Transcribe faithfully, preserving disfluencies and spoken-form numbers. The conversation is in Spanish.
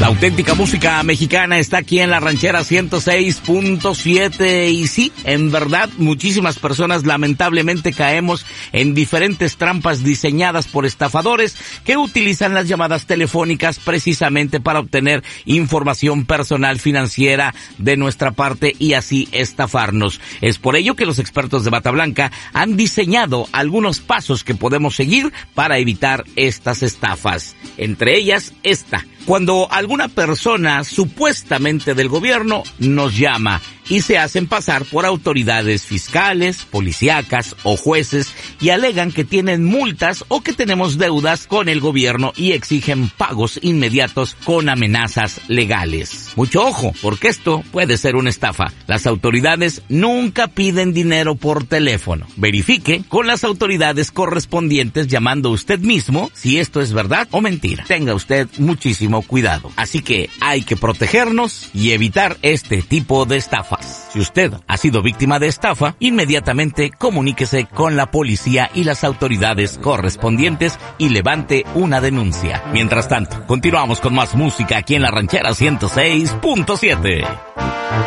La auténtica música mexicana está aquí en La Ranchera ciento seis punto siete y sí, en verdad, muchísimas personas lamentablemente caemos en diferentes trampas diseñadas por estafadores que utilizan las llamadas telefónicas precisamente para obtener información personal financiera de nuestra parte y así estafarnos. Es por ello que los expertos de Bata Blanca han diseñado algunos pasos que podemos seguir para evitar estas estafas. Entre ellas, esta. Cuando alguna persona supuestamente del gobierno nos llama y se hacen pasar por autoridades fiscales, policíacas o jueces y alegan que tienen multas o que tenemos deudas con el gobierno y exigen pagos inmediatos con amenazas legales. Mucho ojo, porque esto puede ser una estafa. Las autoridades nunca piden dinero por teléfono. Verifique con las autoridades correspondientes llamando usted mismo si esto es verdad o mentira. Tenga usted muchísimo cuidado. Así que hay que protegernos y evitar este tipo de estafas. Si usted ha sido víctima de estafa, inmediatamente comuníquese con la policía y las autoridades correspondientes y levante una denuncia. Mientras tanto, continuamos con más música aquí en La Ranchera ciento seis punto siete.